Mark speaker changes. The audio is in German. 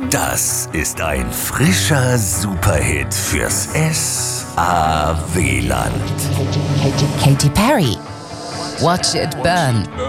Speaker 1: Das ist ein frischer Superhit fürs SAW-Land.
Speaker 2: Katy Perry. Watch it burn.